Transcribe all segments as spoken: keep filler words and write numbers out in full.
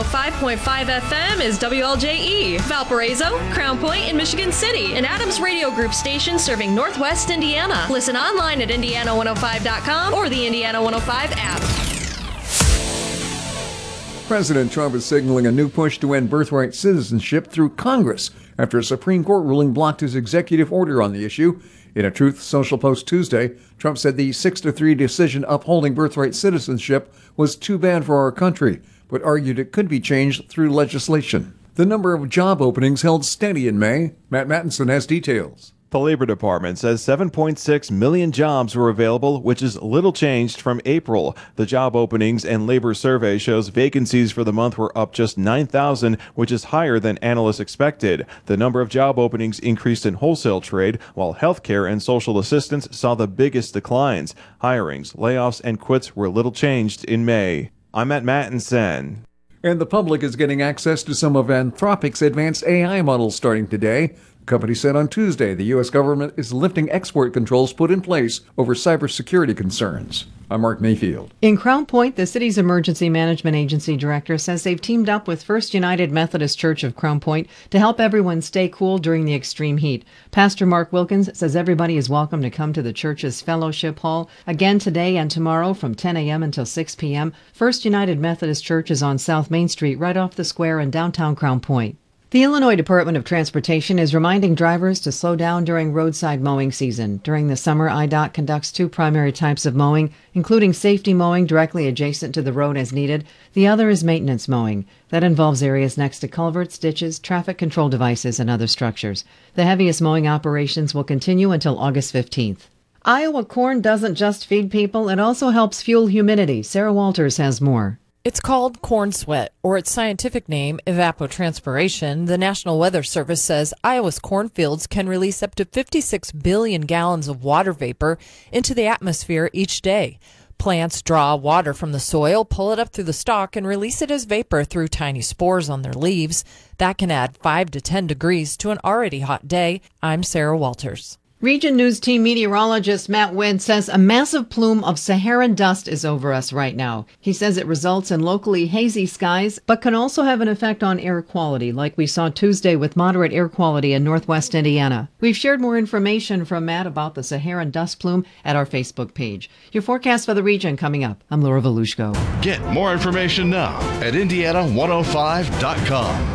oh five point five F M is W L J E, Valparaiso, Crown Point, and Michigan City, an Adams Radio Group station serving Northwest Indiana. Listen online at indiana one oh five dot com or the Indiana one oh five app. President Trump is signaling a new push to end birthright citizenship through Congress after a Supreme Court ruling blocked his executive order on the issue. In a Truth Social post Tuesday, Trump said the six to three decision upholding birthright citizenship was too bad for our country, but argued it could be changed through legislation. The number of job openings held steady in May. Matt Mattinson has details. The Labor Department says seven point six million jobs were available, which is little changed from April. The job openings and labor survey shows vacancies for the month were up just nine thousand, which is higher than analysts expected. The number of job openings increased in wholesale trade, while healthcare and social assistance saw the biggest declines. Hirings, layoffs, and quits were little changed in May. I'm Matt Mattinson. And the public is getting access to some of Anthropic's advanced A I models starting today. The company said on Tuesday the U S government is lifting export controls put in place over cybersecurity concerns. I'm Mark Mayfield. In Crown Point, the city's emergency management agency director says they've teamed up with First United Methodist Church of Crown Point to help everyone stay cool during the extreme heat. Pastor Mark Wilkins says everybody is welcome to come to the church's fellowship hall again today and tomorrow from ten a.m. until six p.m. First United Methodist Church is on South Main Street, right off the square in downtown Crown Point. The Illinois Department of Transportation is reminding drivers to slow down during roadside mowing season. During the summer, I D O T conducts two primary types of mowing, including safety mowing directly adjacent to the road as needed. The other is maintenance mowing. That involves areas next to culverts, ditches, traffic control devices, and other structures. The heaviest mowing operations will continue until August fifteenth. Iowa corn doesn't just feed people, it also helps fuel humidity. Sarah Walters has more. It's called corn sweat, or its scientific name, evapotranspiration. The National Weather Service says Iowa's cornfields can release up to fifty-six billion gallons of water vapor into the atmosphere each day. Plants draw water from the soil, pull it up through the stalk, and release it as vapor through tiny spores on their leaves. That can add five to ten degrees to an already hot day. I'm Sarah Walters. Region News Team meteorologist Matt Wynn says a massive plume of Saharan dust is over us right now. He says it results in locally hazy skies, but can also have an effect on air quality, like we saw Tuesday with moderate air quality in northwest Indiana. We've shared more information from Matt about the Saharan dust plume at our Facebook page. Your forecast for the region coming up. I'm Laura Volushko. Get more information now at indiana one oh five dot com.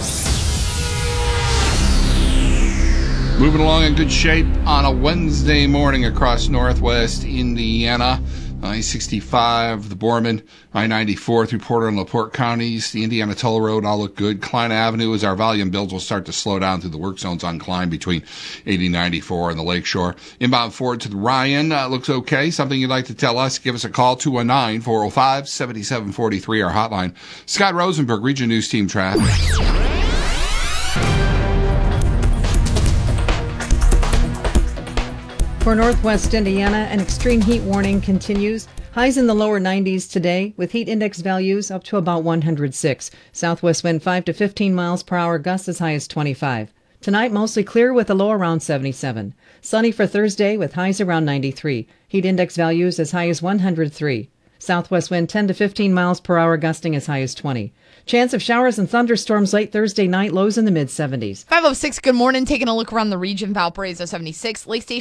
Moving along in good shape on a Wednesday morning across northwest Indiana. I sixty-five, the Borman, I ninety-four through Porter and LaPorte counties, the Indiana Toll Road all look good. Klein Avenue, as our volume builds, will start to slow down through the work zones on Klein between eighty ninety-four and the Lakeshore. Inbound forward to the Ryan uh, looks okay. Something you'd like to tell us, give us a call, two one nine, four oh five, seven seven four three, our hotline. Scott Rosenberg, Region News Team Traffic. For northwest Indiana, an extreme heat warning continues. Highs in the lower nineties today, with heat index values up to about one hundred six. Southwest wind five to fifteen miles per hour, gusts as high as twenty-five. Tonight, mostly clear with a low around seventy-seven. Sunny for Thursday with highs around ninety-three. Heat index values as high as one hundred three. Southwest wind ten to fifteen miles per hour, gusting as high as twenty. Chance of showers and thunderstorms late Thursday night, lows in the mid seventies. five oh six, good morning. Taking a look around the region, Valparaiso seventy-six, Lake Station